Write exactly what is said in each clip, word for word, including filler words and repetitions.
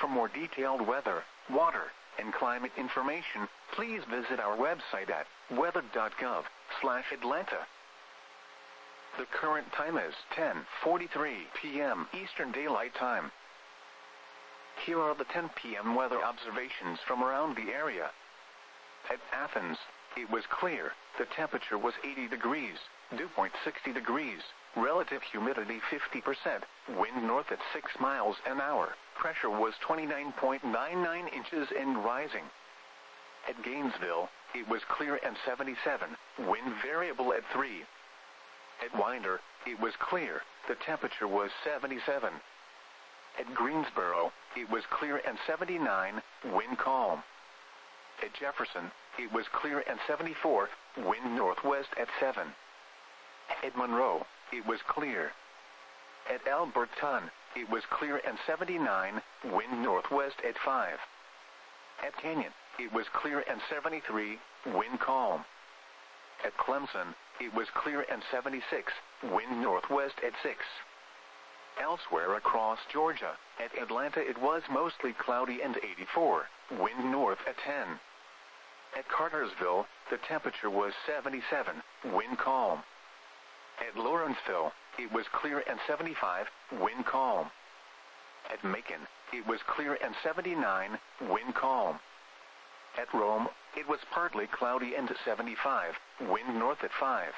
more detailed weather, water, and climate information, please visit our website at weather dot gov slash Atlanta. The current time is ten forty-three p m Eastern Daylight Time. Here are the ten p m weather observations from around the area. At Athens, it was clear. The temperature was eighty degrees, dew point sixty degrees, relative humidity fifty percent, wind north at six miles an hour, pressure was twenty-nine point nine nine inches and rising. At Gainesville, it was clear and seventy-seven, wind variable at three. At Winder, it was clear, the temperature was seventy-seven. At Greensboro, it was clear and seventy-nine, wind calm. At Jefferson, it was clear and seventy-four, wind northwest at seven. At Monroe, it was clear. At Alberton, it was clear and seventy-nine, wind northwest at five. At Canyon, it was clear and seventy-three, wind calm. At Clemson, it was clear and seventy-six, wind northwest at six. Elsewhere across Georgia, at Atlanta it was mostly cloudy and eighty-four, wind north at ten. At Cartersville, the temperature was seventy-seven, wind calm. At Lawrenceville, it was clear and seventy-five, wind calm. At Macon, it was clear and seventy-nine, wind calm. At Rome, it was partly cloudy and seventy-five, wind north at five.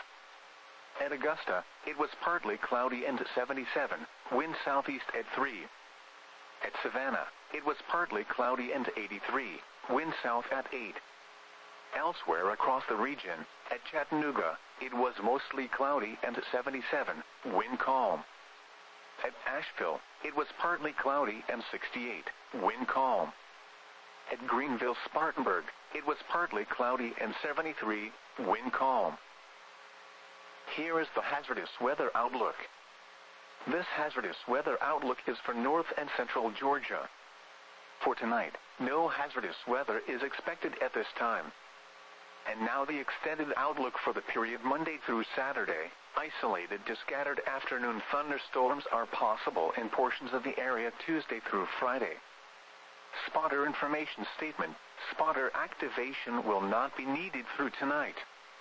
At Augusta, it was partly cloudy and seventy-seven, wind southeast at three. At Savannah, it was partly cloudy and eighty-three, wind south at eight. Elsewhere across the region, at Chattanooga, it was mostly cloudy and seventy-seven, wind calm. At Asheville, it was partly cloudy and sixty-eight, wind calm. At Greenville-Spartanburg, it was partly cloudy and seventy-three, wind calm. Here is the hazardous weather outlook. This hazardous weather outlook is for north and central Georgia. For tonight, no hazardous weather is expected at this time. And now the extended outlook for the period Monday through Saturday. Isolated to scattered afternoon thunderstorms are possible in portions of the area Tuesday through Friday. Spotter information statement: spotter activation will not be needed through tonight.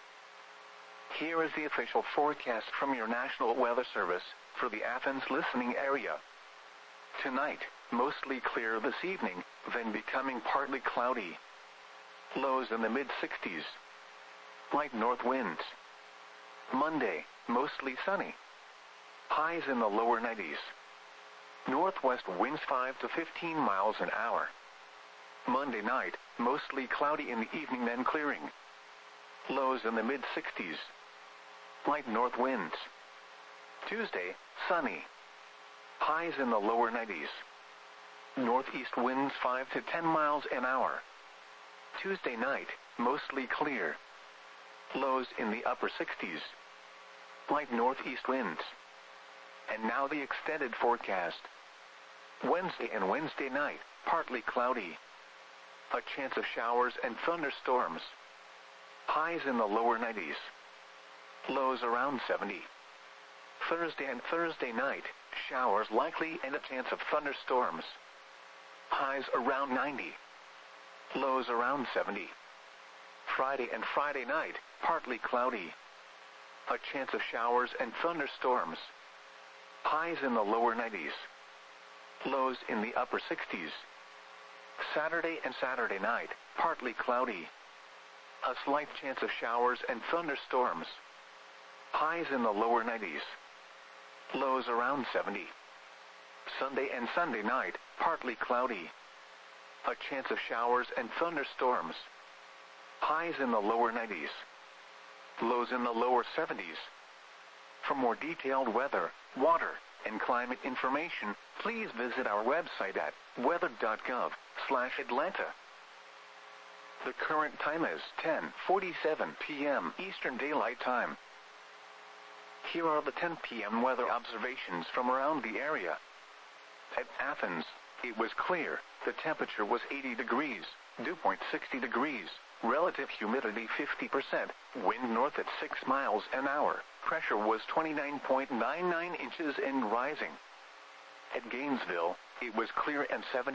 Here is the official forecast from your National Weather Service for the Athens listening area. Tonight, mostly clear this evening, then becoming partly cloudy. Lows in the mid sixties. Light north winds. Monday, mostly sunny. Highs in the lower nineties. Northwest winds five to fifteen miles an hour. Monday night, mostly cloudy in the evening then clearing. Lows in the mid sixties. Light north winds. Tuesday, sunny. Highs in the lower nineties. Northeast winds five to ten miles an hour. Tuesday night, mostly clear. Lows in the upper sixties. Light northeast winds. And now the extended forecast. Wednesday and Wednesday night, partly cloudy. A chance of showers and thunderstorms. Highs in the lower nineties. Lows around seventy. Thursday and Thursday night, showers likely and a chance of thunderstorms. Highs around ninety. Lows around seventy. Friday and Friday night, partly cloudy. A chance of showers and thunderstorms. Highs in the lower nineties. Lows in the upper sixties. Saturday and Saturday night, partly cloudy. A slight chance of showers and thunderstorms. Highs in the lower nineties. Lows around seventy. Sunday and Sunday night, partly cloudy. A chance of showers and thunderstorms. Highs in the lower nineties. Lows in the lower seventies. For more detailed weather, water, and climate information, please visit our website at weather dot gov slash Atlanta. The current time is ten forty-seven p m Eastern Daylight Time. Here are the ten p m weather observations from around the area. At Athens, it was clear. The temperature was eighty degrees, dew point sixty degrees, relative humidity fifty percent, wind north at six miles an hour, pressure was twenty-nine point nine nine inches and rising. At Gainesville, it was clear and seventy